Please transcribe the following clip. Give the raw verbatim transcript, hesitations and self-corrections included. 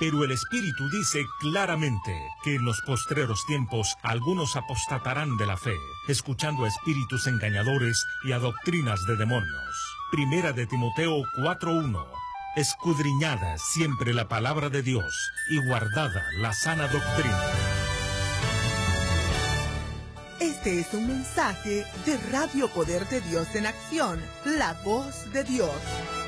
Pero el Espíritu dice claramente que en los postreros tiempos algunos apostatarán de la fe, escuchando a espíritus engañadores y a doctrinas de demonios. Primera de Timoteo cuatro uno. Escudriñada siempre la palabra de Dios y guardada la sana doctrina. Este es un mensaje de Radio Poder de Dios en Acción, la voz de Dios.